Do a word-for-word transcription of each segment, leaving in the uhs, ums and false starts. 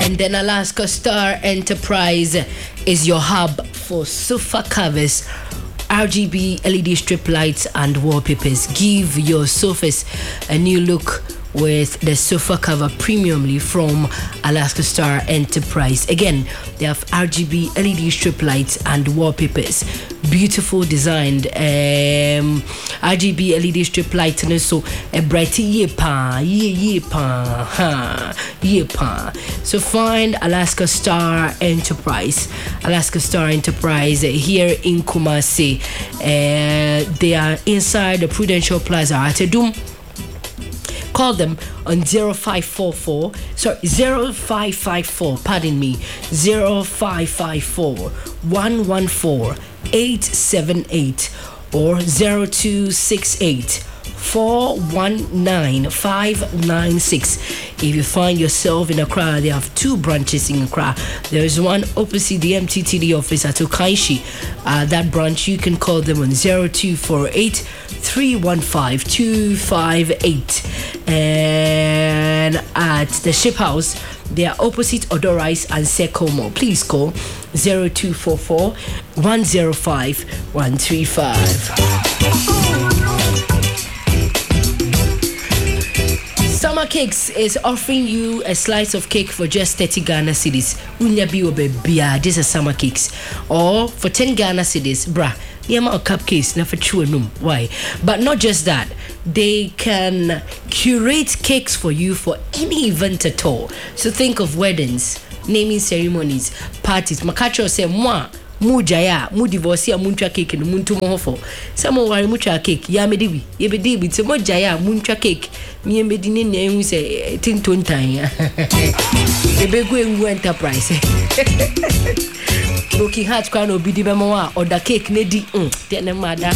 And then Alaska Star Enterprise is your hub for sofa covers, R G B L E D strip lights and wallpapers. Give your sofas a new look with the sofa cover premiumly from Alaska Star Enterprise. Again, they have R G B L E D strip lights and wallpapers. Beautiful designed um, R G B L E D strip lights and also a bright ye pa ye ye pa ha ye pa. So find Alaska Star Enterprise. Alaska Star Enterprise here in Kumasi. Uh, they are inside the Prudential Plaza at Adum. Call them on zero five four four, sorry, zero five five four, pardon me, zero five five four, one one four, eight seven eight or zero two six eight, four one nine, five nine six. If you find yourself in Accra, they have two branches in Accra. There is one opposite the M T T D office at Okaishi. Uh, that branch, you can call them on zero two four eight, three one five, two five eight. And at the Ship House, they are opposite Odorais and Sekomo. Please call zero two four four, one zero five, one three five. Summer Cakes is offering you a slice of cake for just thirty Ghana cedis. Unyabi obebia, this is Summer Cakes. Or for ten Ghana cedis, brah. Yama or cupcakes, na for chewing. Why? But not just that. They can curate cakes for you for any event at all. So think of weddings, naming ceremonies, parties. Makacho say, moi. Mu jaya, mu divorce, mu ntra cake, no muntu mohofo. Some worry mu tra cake, ya medibi, ye bedibi, so mu jaya, mu ntra cake. Me medini ne hu say tin ton tan. E be go enwu enterprise. Broken heart kwa no bidi be mo or the cake ne di mm, tene mada.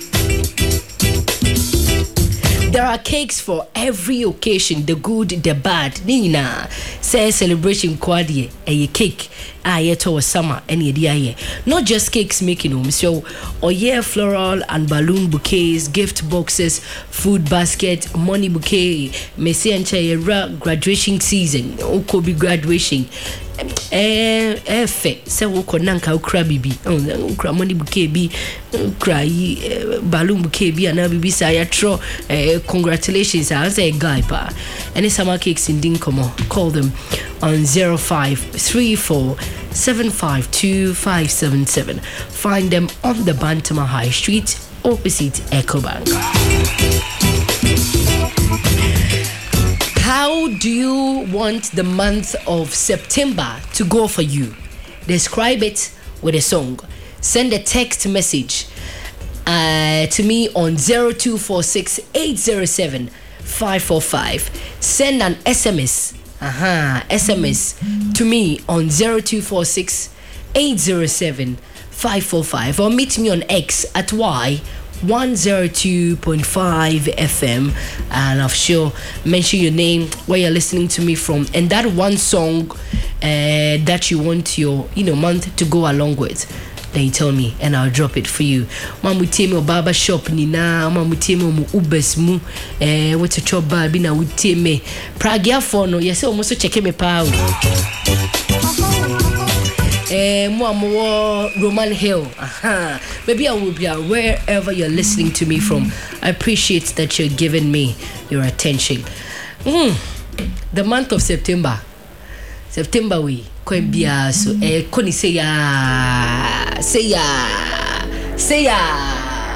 There are cakes for every occasion, the good, the bad. Nina say celebration quadie a cake. Ah, yet or summer any idea. Not just cakes making home, so or yeah, floral and balloon bouquets, gift boxes, food basket, money bouquet, Messi and Chayera graduation season, or could be graduation. Eh, eh, fe, se woko nanka ukra bibi, ukra money bouquet bi, ukra balloon bouquet bi, and bibi saya tro. Congratulations, I say guy pa. Any summer cakes in Dinkomo, call them on zero five three four seven five two five seven seven. Find them on the Bantama High Street opposite EcoBank. How do you want the month of September to go for you? Describe it with a song. Send a text message uh, to me on zero two four six eight zero seven five four five. Send an S M S. Aha, S M S to me on zero two four six eight zero seven five four five or meet me on X at Y one oh two point five F M, and I'll sure mention your name, where you're listening to me from, and that one song uh, that you want your you know month to go along with. Then you tell me and I'll drop it for you. Mamu teme o barber shop ni na, mamu teme mu ubes mu, eh what to chop bar bi na uteme. Pragia for no, yes, almost check me pa. Eh mo amu Roman Hill. Aha. Maybe I will be wherever you're listening to me from. I appreciate that you're giving me your attention. Mm. The month of September. September we Kwembia so eh koni say ya say ya say ya